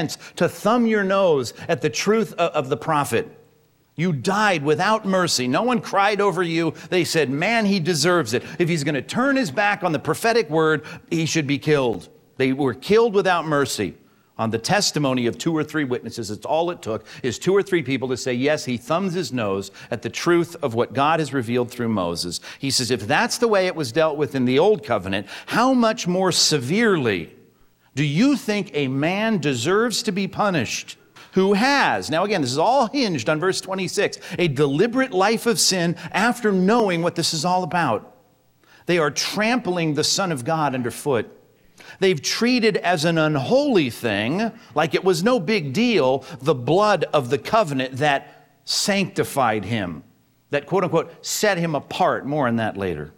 sense to thumb your nose at the truth of the prophet. You died without mercy. No one cried over you. They said, man, he deserves it. If he's going to turn his back on the prophetic word, he should be killed. They were killed without mercy on the testimony of 2 or 3 witnesses. It's all it took is 2 or 3 people to say, yes, he thumbs his nose at the truth of what God has revealed through Moses. He says, if that's the way it was dealt with in the old covenant, how much more severely do you think a man deserves to be punished who has, now again, this is all hinged on verse 26, a deliberate life of sin after knowing what this is all about? They are trampling the Son of God underfoot. They've treated as an unholy thing, like it was no big deal, the blood of the covenant that sanctified him, that quote unquote set him apart. More on that later.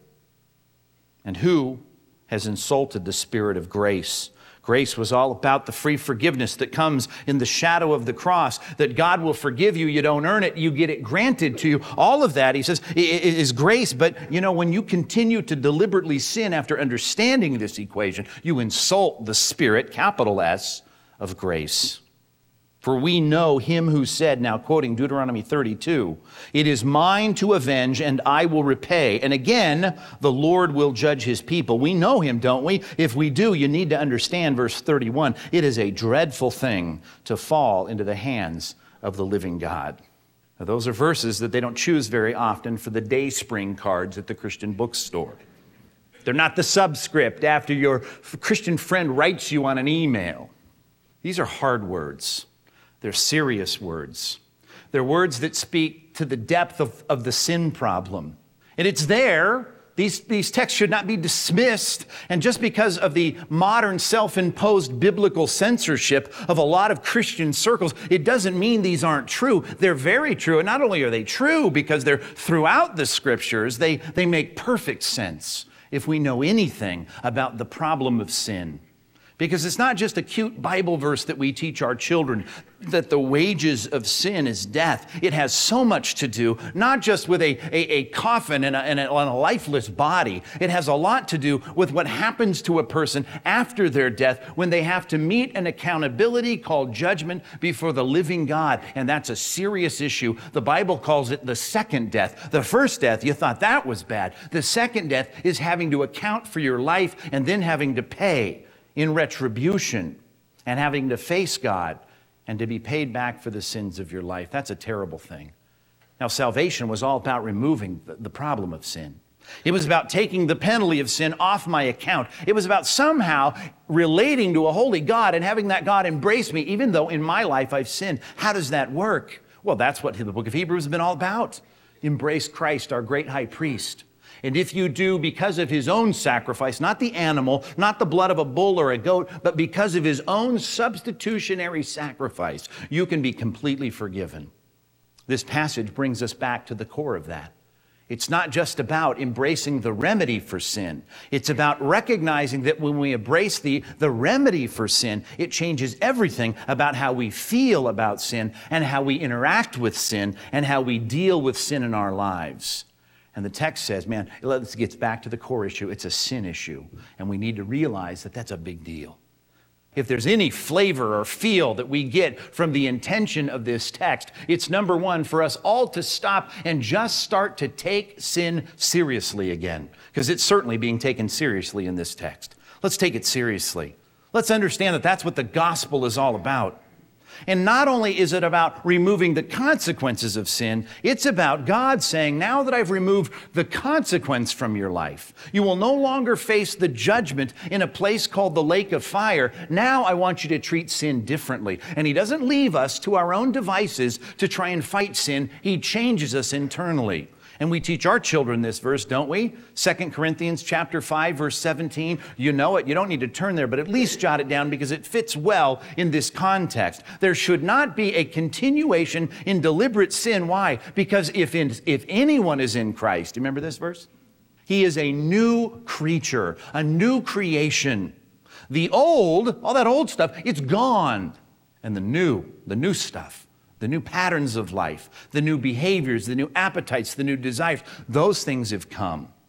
And who has insulted the Spirit of grace? Grace was all about the free forgiveness that comes in the shadow of the cross, that God will forgive you. You don't earn it. You get it granted to you. All of that, he says, is grace. But, when you continue to deliberately sin after understanding this equation, you insult the Spirit, capital S, of grace. For we know him who said, now quoting Deuteronomy 32, it is mine to avenge and I will repay. And again, the Lord will judge his people. We know him, don't we? If we do, you need to understand verse 31. It is a dreadful thing to fall into the hands of the living God. Now, those are verses that they don't choose very often for the Dayspring cards at the Christian bookstore. They're not the subscript after your Christian friend writes you on an email. These are hard words. They're serious words. They're words that speak to the depth of the sin problem. And it's there. These texts should not be dismissed. And just because of the modern self-imposed biblical censorship of a lot of Christian circles, it doesn't mean these aren't true. They're very true. And not only are they true because they're throughout the scriptures, they make perfect sense if we know anything about the problem of sin. Because it's not just a cute Bible verse that we teach our children, that the wages of sin is death. It has so much to do, not just with a coffin and a lifeless body. It has a lot to do with what happens to a person after their death when they have to meet an accountability called judgment before the living God. And that's a serious issue. The Bible calls it the second death. The first death, you thought that was bad. The second death is having to account for your life and then having to pay in retribution and having to face God and to be paid back for the sins of your life. That's a terrible thing. Now, salvation was all about removing the problem of sin. It was about taking the penalty of sin off my account. It was about somehow relating to a holy God and having that God embrace me, even though in my life I've sinned. How does that work? Well, that's what the book of Hebrews has been all about. Embrace Christ, our great high priest. And if you do, because of his own sacrifice, not the animal, not the blood of a bull or a goat, but because of his own substitutionary sacrifice, you can be completely forgiven. This passage brings us back to the core of that. It's not just about embracing the remedy for sin. It's about recognizing that when we embrace the remedy for sin, it changes everything about how we feel about sin and how we interact with sin and how we deal with sin in our lives. And the text says, man, let's get back to the core issue. It's a sin issue. And we need to realize that that's a big deal. If there's any flavor or feel that we get from the intention of this text, it's number one, for us all to stop and just start to take sin seriously again. Because it's certainly being taken seriously in this text. Let's take it seriously. Let's understand that that's what the gospel is all about. And not only is it about removing the consequences of sin, it's about God saying, now that I've removed the consequence from your life, you will no longer face the judgment in a place called the lake of fire. Now I want you to treat sin differently. And he doesn't leave us to our own devices to try and fight sin. He changes us internally. And we teach our children this verse, don't we? 2 Corinthians chapter 5, verse 17. You know it. You don't need to turn there, but at least jot it down because it fits well in this context. There should not be a continuation in deliberate sin. Why? Because if anyone is in Christ, remember this verse? He is a new creature, a new creation. The old, all that old stuff, it's gone. And the new stuff, the new patterns of life, the new behaviors, the new appetites, the new desires, those things have come.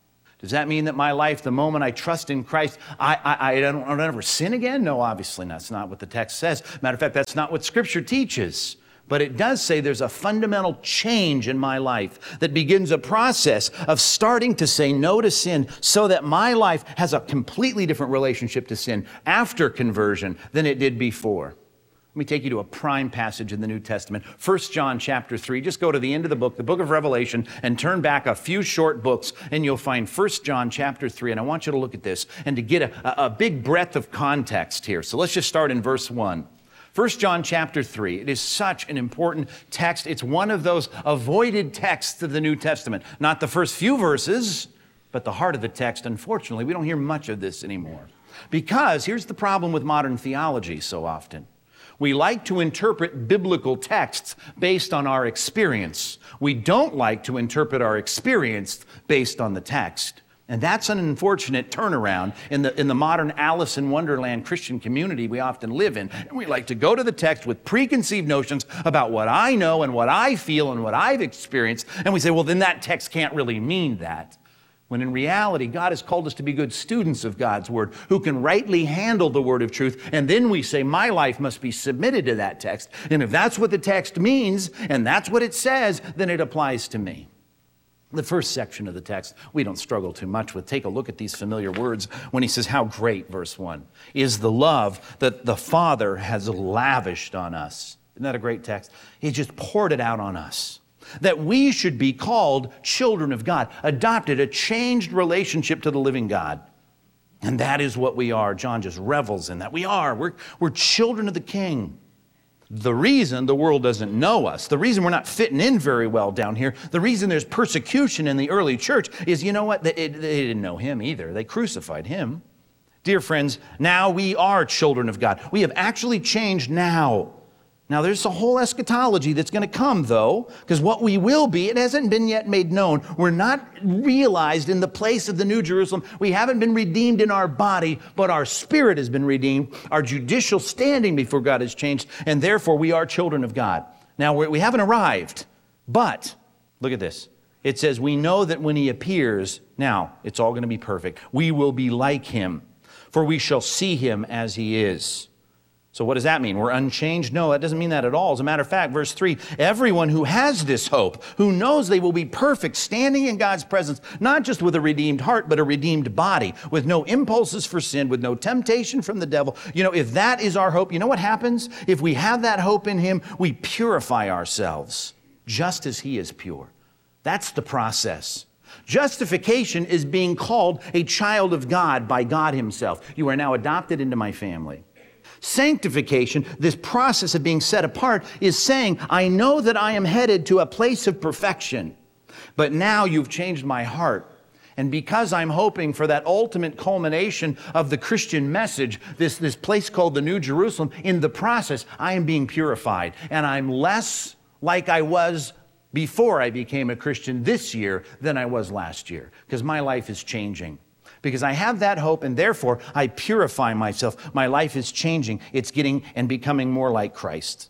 Does that mean that my life, the moment I trust in Christ, I don't ever sin again? No, obviously not. That's not what the text says. Matter of fact, that's not what Scripture teaches. But it does say there's a fundamental change in my life that begins a process of starting to say no to sin so that my life has a completely different relationship to sin after conversion than it did before. Let me take you to a prime passage in the New Testament, 1 John chapter 3. Just go to the end of the book of Revelation, and turn back a few short books, and you'll find 1 John chapter 3. And I want you to look at this and to get a big breadth of context here. So let's just start in verse 1. 1 John chapter 3. It is such an important text. It's one of those avoided texts of the New Testament. Not the first few verses, but the heart of the text. Unfortunately, we don't hear much of this anymore. Because here's the problem with modern theology so often. We like to interpret biblical texts based on our experience. We don't like to interpret our experience based on the text. And that's an unfortunate turnaround in the modern Alice in Wonderland Christian community we often live in. And we like to go to the text with preconceived notions about what I know and what I feel and what I've experienced. And we say, well, then that text can't really mean that. When in reality, God has called us to be good students of God's Word, who can rightly handle the Word of truth. And then we say, my life must be submitted to that text. And if that's what the text means, and that's what it says, then it applies to me. The first section of the text, we don't struggle too much with. Take a look at these familiar words when he says, how great, verse 1, is the love that the Father has lavished on us. Isn't that a great text? He just poured it out on us. That we should be called children of God, adopted, a changed relationship to the living God. And that is what we are. John just revels in that. We're children of the King. The reason the world doesn't know us, the reason we're not fitting in very well down here, the reason there's persecution in the early church is, you know what? They didn't know him either. They crucified him. Dear friends, now we are children of God. We have actually changed now. Now, there's a whole eschatology that's going to come, though, because what we will be, it hasn't been yet made known. We're not realized in the place of the New Jerusalem. We haven't been redeemed in our body, but our spirit has been redeemed. Our judicial standing before God has changed, and therefore we are children of God. Now, we haven't arrived, but look at this. It says, we know that when he appears, now, it's all going to be perfect. We will be like him, for we shall see him as he is. So what does that mean? We're unchanged? No, that doesn't mean that at all. As a matter of fact, verse 3, everyone who has this hope, who knows they will be perfect, standing in God's presence, not just with a redeemed heart, but a redeemed body, with no impulses for sin, with no temptation from the devil. You know, if that is our hope, you know what happens? If we have that hope in him, we purify ourselves, just as he is pure. That's the process. Justification is being called a child of God by God himself. You are now adopted into my family. Sanctification, this process of being set apart, is saying, I know that I am headed to a place of perfection, but now you've changed my heart. And because I'm hoping for that ultimate culmination of the Christian message, this place called the New Jerusalem, in the process, I am being purified. And I'm less like I was before I became a Christian this year than I was last year, because my life is changing. Because I have that hope, and therefore I purify myself. My life is changing. It's getting and becoming more like Christ.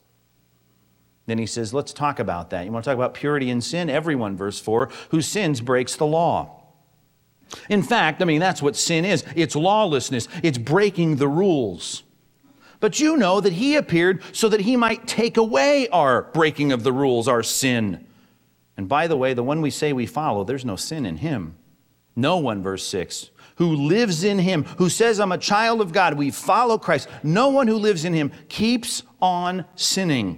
Then he says, let's talk about that. You want to talk about purity and sin? Everyone, verse 4, who sins breaks the law. In fact, that's what sin is. It's lawlessness. It's breaking the rules. But you know that he appeared so that he might take away our breaking of the rules, our sin. And by the way, the one we say we follow, there's no sin in him. No one, verse 6, who lives in him, who says, I'm a child of God, we follow Christ. No one who lives in him keeps on sinning.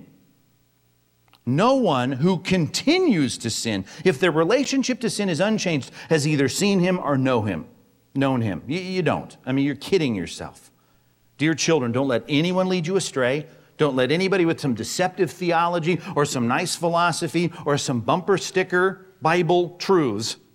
No one who continues to sin, if their relationship to sin is unchanged, has either seen him or known him. You don't. You're kidding yourself. Dear children, don't let anyone lead you astray. Don't let anybody with some deceptive theology or some nice philosophy or some bumper sticker Bible truths